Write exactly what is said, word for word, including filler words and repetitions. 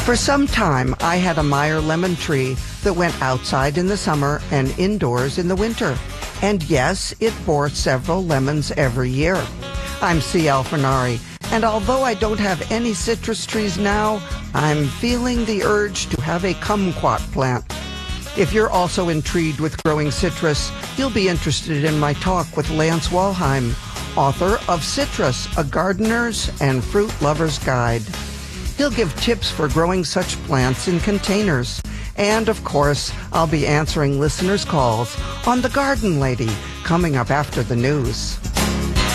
For some time, I had a Meyer lemon tree that went outside in the summer and indoors in the winter. And yes, it bore several lemons every year. I'm C. Alfinari, and although I don't have any citrus trees now, I'm feeling the urge to have a kumquat plant. If you're also intrigued with growing citrus, you'll be interested in my talk with Lance Walheim, author of Citrus, A Gardener's and Fruit Lover's Guide. He'll give tips for growing such plants in containers. And, of course, I'll be answering listeners' calls on The Garden Lady coming up after the news.